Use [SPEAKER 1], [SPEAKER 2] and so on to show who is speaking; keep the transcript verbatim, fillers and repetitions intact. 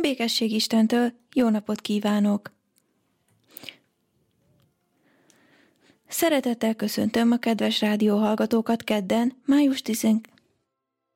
[SPEAKER 1] Békesség Istentől, jó napot kívánok! Szeretettel köszöntöm a kedves rádióhallgatókat kedden, május